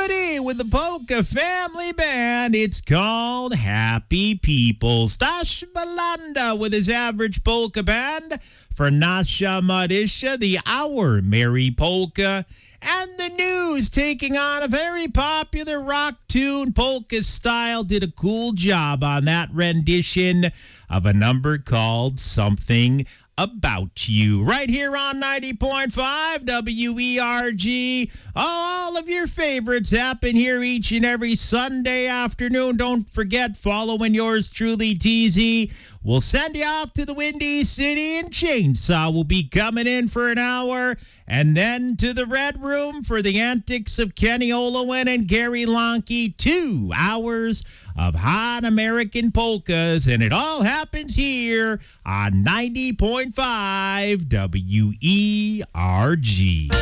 Woody with the Polka Family Band. It's called Happy People. Stash Balanda with his average polka band. For Nasha Madisha, the Our Merry Polka. And the News, taking on a very popular rock tune, polka style, did a cool job on that rendition of a number called Something About You. Right here on 90.5 WERG. All of your favorites happen here each and every Sunday afternoon. Don't forget, following yours truly, TZ. We'll send you off to the Windy City, and Chainsaw will be coming in for an hour. And then to the Red Room for the antics of Kenny Olowin and Gary Lonke. 2 hours of hot American polkas. And it all happens here on 90.5 WERG.